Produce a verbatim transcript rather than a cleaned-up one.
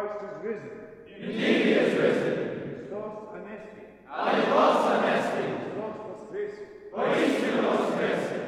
Christ is risen. Indeed he is risen. Χριστός ανέστη. Αληθώς ανέστη. Χριστός воскресе. Воистину воскресе.